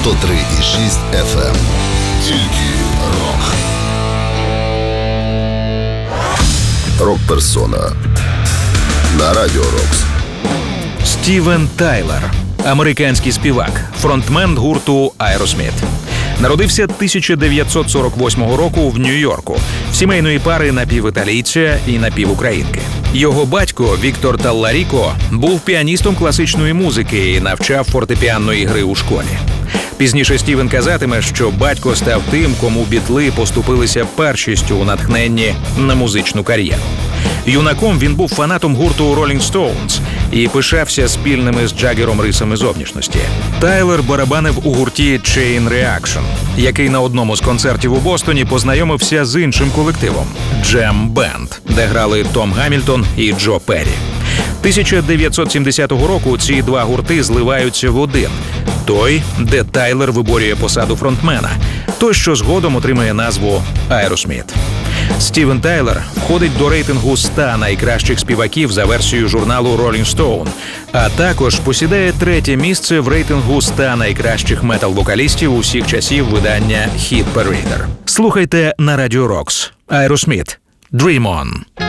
103,6 FM. Тільки рок. Рок-персона на Радіо Рокс. Стівен Тайлер – американський співак, фронтмен гурту Aerosmith. Народився 1948 року в Нью-Йорку в сімейної пари напівіталійця і напівукраїнки. Його батько Віктор Талларіко був піаністом класичної музики і навчав фортепіанної гри у школі. Пізніше Стівен казатиме, що батько став тим, кому бітли поступилися першістю у натхненні на музичну кар'єру. Юнаком він був фанатом гурту Rolling Stones і пишався спільними з Джаггером рисами зовнішності. Тайлер барабанив у гурті Chain Reaction, який на одному з концертів у Бостоні познайомився з іншим колективом – Jam Band, де грали Том Гамільтон і Джо Перрі. 1970 року ці два гурти зливаються в один – той, де Тайлер виборює посаду фронтмена, той, що згодом отримає назву Aerosmith. Стівен Тайлер входить до рейтингу 100 найкращих співаків за версією журналу Rolling Stone, а також посідає третє місце в рейтингу 100 найкращих метал-вокалістів усіх часів видання Hit Parader. Слухайте на Радіо Рокс. Aerosmith. Dream On.